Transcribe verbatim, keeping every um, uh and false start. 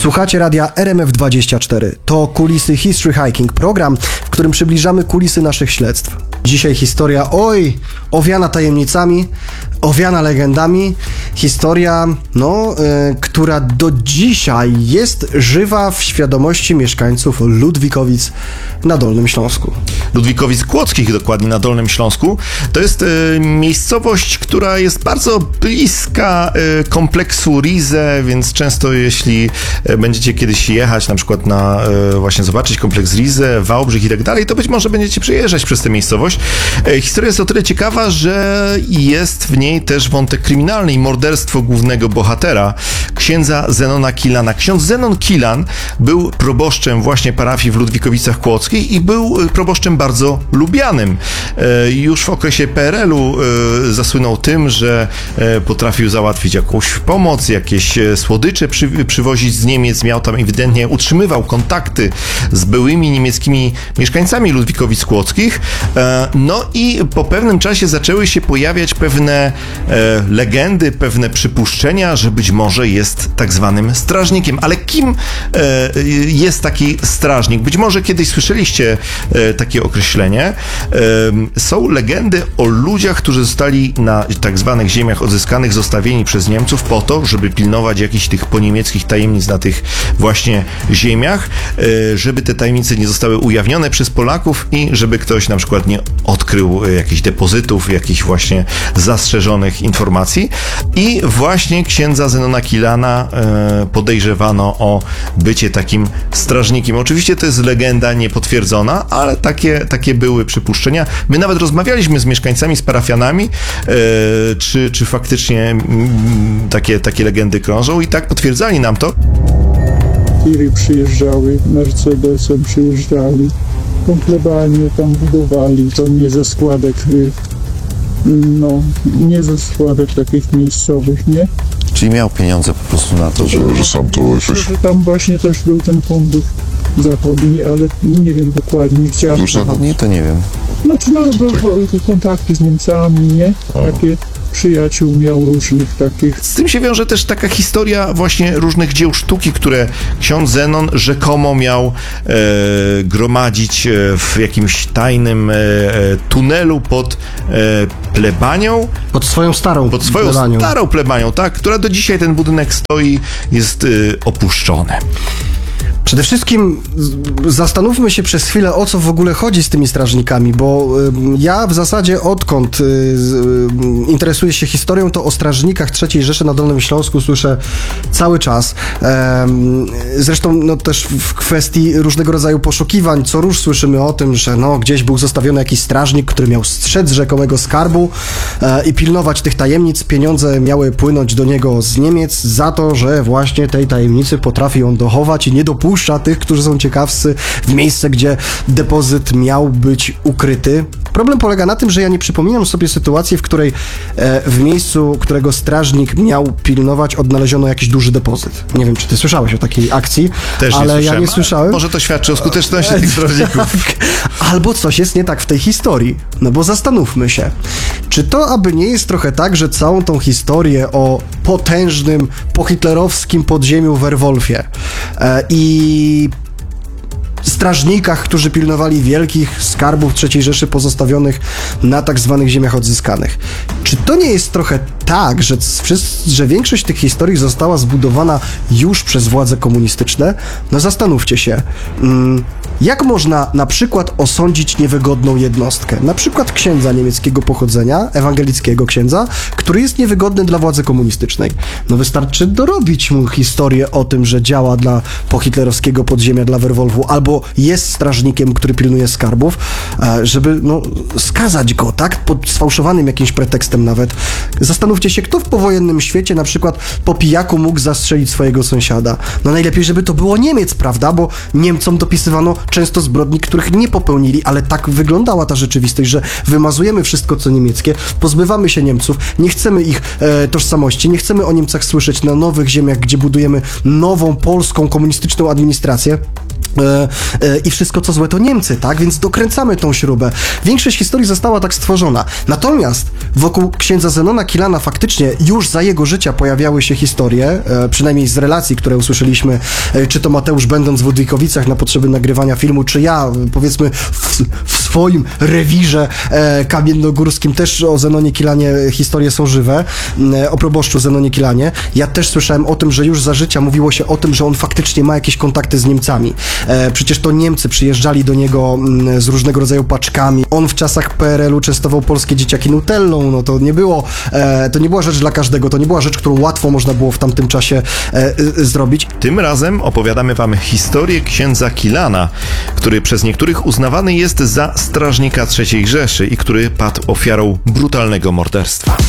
Słuchacie radia R M F dwadzieścia cztery. To Kulisy History Hiking, program, w którym przybliżamy kulisy naszych śledztw. Dzisiaj historia, oj, owiana tajemnicami, owiana legendami. Historia, no, y, która do dzisiaj jest żywa w świadomości mieszkańców Ludwikowic na Dolnym Śląsku. Ludwikowic Kłodzkich, dokładnie na Dolnym Śląsku. To jest y, miejscowość, która jest bardzo bliska y, kompleksu Rize, więc często jeśli y, będziecie kiedyś jechać, na przykład na y, właśnie zobaczyć kompleks Rize, Wałbrzych i tak dalej, to być może będziecie przejeżdżać przez tę miejscowość. Y, historia jest o tyle ciekawa, że jest w niej też wątek kryminalny i morderstwo głównego bohatera, księdza Zenona Kilana. Ksiądz Zenon Kilan był proboszczem właśnie parafii w Ludwikowicach Kłodzkich i był proboszczem bardzo lubianym. Już w okresie P R L-u zasłynął tym, że potrafił załatwić jakąś pomoc, jakieś słodycze przy, przywozić z Niemiec. Miał tam ewidentnie, utrzymywał kontakty z byłymi niemieckimi mieszkańcami Ludwikowic Kłodzkich. No i po pewnym czasie zaczęły się pojawiać pewne legendy, pewne przypuszczenia, że być może jest tak zwanym strażnikiem. Ale kim jest taki strażnik? Być może kiedyś słyszeliście takie określenie. Są legendy o ludziach, którzy zostali na tak zwanych ziemiach odzyskanych, zostawieni przez Niemców po to, żeby pilnować jakichś tych poniemieckich tajemnic na tych właśnie ziemiach, żeby te tajemnice nie zostały ujawnione przez Polaków i żeby ktoś na przykład nie odkrył jakichś depozytów, jakichś właśnie zastrzeżonych informacji. I właśnie księdza Zenona Kilana podejrzewano o bycie takim strażnikiem. Oczywiście to jest legenda niepotwierdzona, ale takie, takie były przypuszczenia. My nawet rozmawialiśmy z mieszkańcami, z parafianami, czy, czy faktycznie takie, takie legendy krążą i tak potwierdzali nam to. Tiry przyjeżdżały, Mercedesem przyjeżdżali, tą plebanię tam budowali, to nie ze składek, no, nie ze składek takich miejscowych, nie? Czyli miał pieniądze po prostu na to, że, że sam to Myślę, że tam właśnie też był ten fundusz zachodni, ale nie wiem dokładnie, chciałem... Już zachodni to nie wiem. Znaczy, no, były kontakty z Niemcami, nie? Takie przyjaciół miał różnych takich. Z tym się wiąże też taka historia właśnie różnych dzieł sztuki, które ksiądz Zenon rzekomo miał e, gromadzić w jakimś tajnym e, tunelu pod e, plebanią. Pod swoją starą Pod swoją plebanią. starą plebanią, tak, która do dzisiaj ten budynek stoi, jest e, opuszczony. Przede wszystkim zastanówmy się przez chwilę, o co w ogóle chodzi z tymi strażnikami, bo y, ja w zasadzie odkąd y, y, interesuję się historią, to o strażnikach trzeciej Rzeszy na Dolnym Śląsku słyszę cały czas. E, zresztą no, też w kwestii różnego rodzaju poszukiwań, co róż słyszymy o tym, że no, gdzieś był zostawiony jakiś strażnik, który miał strzec rzekomego skarbu e, i pilnować tych tajemnic. Pieniądze miały płynąć do niego z Niemiec za to, że właśnie tej tajemnicy potrafi on dochować i nie dopuszcza tych, którzy są ciekawscy, w miejsce, gdzie depozyt miał być ukryty. Problem polega na tym, że ja nie przypominam sobie sytuacji, w której e, w miejscu, którego strażnik miał pilnować, odnaleziono jakiś duży depozyt. Nie wiem, czy ty słyszałeś o takiej akcji, Też nie ale ja nie A słyszałem. Może to świadczy o skuteczności tych strażników. Albo coś jest nie tak w tej historii. No bo zastanówmy się, czy to aby nie jest trochę tak, że całą tą historię o potężnym, pohitlerowskim podziemiu w Werwolfie e, i strażnikach, którzy pilnowali wielkich skarbów trzeciej Rzeszy pozostawionych na tak zwanych ziemiach odzyskanych. Czy to nie jest trochę tak, że, że większość tych historii została zbudowana już przez władze komunistyczne? No zastanówcie się, jak można na przykład osądzić niewygodną jednostkę? Na przykład księdza niemieckiego pochodzenia, ewangelickiego księdza, który jest niewygodny dla władzy komunistycznej. No wystarczy dorobić mu historię o tym, że działa dla pohitlerowskiego podziemia, dla Werwolfu, albo jest strażnikiem, który pilnuje skarbów, żeby no, skazać go, tak? Pod sfałszowanym jakimś pretekstem nawet. Zastanówcie się, kto w powojennym świecie na przykład po pijaku mógł zastrzelić swojego sąsiada. No najlepiej, żeby to było Niemiec, prawda? Bo Niemcom dopisywano często zbrodni, których nie popełnili, ale tak wyglądała ta rzeczywistość, że wymazujemy wszystko, co niemieckie, pozbywamy się Niemców, nie chcemy ich e, tożsamości, nie chcemy o Niemcach słyszeć na nowych ziemiach, gdzie budujemy nową polską komunistyczną administrację. E, e, i wszystko co złe to Niemcy, tak? Więc dokręcamy tą śrubę. Większość historii została tak stworzona. Natomiast wokół księdza Zenona Kilana faktycznie już za jego życia pojawiały się historie, e, przynajmniej z relacji, które usłyszeliśmy, e, czy to Mateusz będąc w Ludwikowicach na potrzeby nagrywania filmu, czy ja, powiedzmy, w, w swoim rewirze e, kamiennogórskim też o Zenonie Kilanie historie są żywe, e, o proboszczu Zenonie Kilanie. Ja też słyszałem o tym, że już za życia mówiło się o tym, że on faktycznie ma jakieś kontakty z Niemcami. E, przecież to Niemcy przyjeżdżali do niego mm, z różnego rodzaju paczkami. On w czasach P R L u częstował polskie dzieciaki nutellą, no to nie było, e, to nie była rzecz dla każdego, to nie była rzecz, którą łatwo można było w tamtym czasie e, e, zrobić. Tym razem opowiadamy wam historię księdza Kilana, który przez niektórych uznawany jest za strażnika trzeciej Rzeszy i który padł ofiarą brutalnego morderstwa.